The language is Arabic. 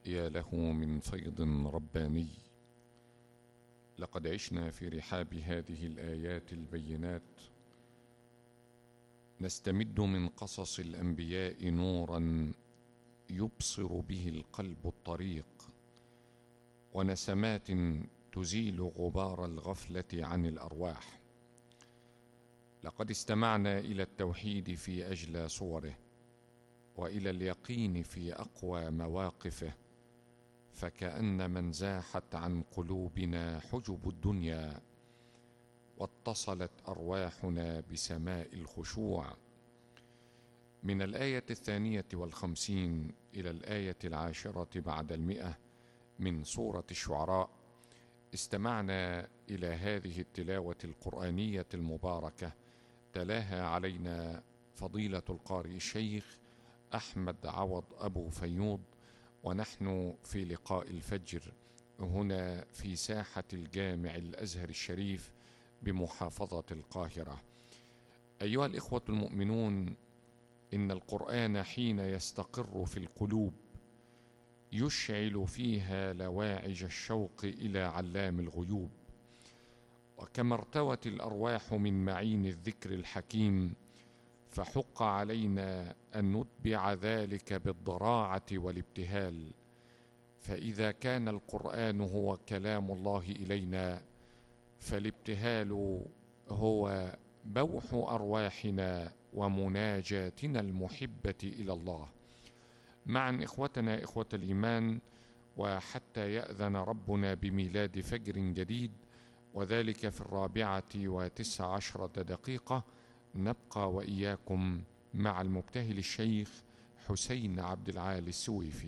يا له من فيض رباني. لقد عشنا في رحاب هذه الآيات البينات نستمد من قصص الأنبياء نورا يبصر به القلب الطريق، ونسمات تزيل غبار الغفلة عن الأرواح. لقد استمعنا إلى التوحيد في أجلى صوره، وإلى اليقين في أقوى مواقفه، فكأن من زاحت عن قلوبنا حجب الدنيا واتصلت أرواحنا بسماء الخشوع. من الآية 52 إلى الآية 10 بعد 100 من سورة الشعراء استمعنا إلى هذه التلاوة القرآنية المباركة، تلاها علينا فضيلة القارئ الشيخ أحمد عوض أبو فيوض، ونحن في لقاء الفجر هنا في ساحة الجامع الأزهر الشريف بمحافظة القاهرة. أيها الإخوة المؤمنون، إن القرآن حين يستقر في القلوب يشعل فيها لواعج الشوق إلى علام الغيوب، وكما ارتوت الأرواح من معين الذكر الحكيم، فحق علينا أن نتبع ذلك بالضراعة والابتهال. فإذا كان القرآن هو كلام الله إلينا، فالابتهال هو بوح أرواحنا ومناجاتنا المحبة إلى الله. معا إخوتنا إخوة الإيمان، وحتى يأذن ربنا بميلاد فجر جديد، وذلك في 14:19 نبقى وإياكم مع المبتهل الشيخ حسين عبد العالي السويفي.